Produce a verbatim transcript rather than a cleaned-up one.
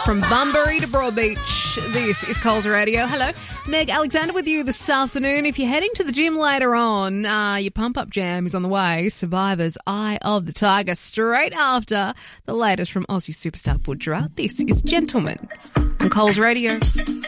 From Bunbury to Broadbeach, this is Coles Radio. Hello, Meg Alexander with you this afternoon. If you're heading to the gym later on, uh, your pump-up jam is on the way. Survivor's Eye of the Tiger, straight after the latest from Aussie superstar Budgerah. This is Gentleman on Coles Radio.